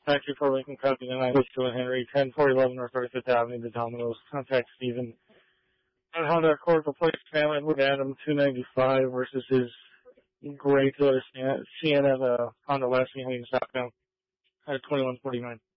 Factory for Lincoln Company, and I was Joe Henry, 10411 North 35th Avenue, the Domino's. Contact Stephen. And Honda Accord replaced family with Adam 295 versus his gray Toyota Sienna, the Honda West, Southbound at 2149.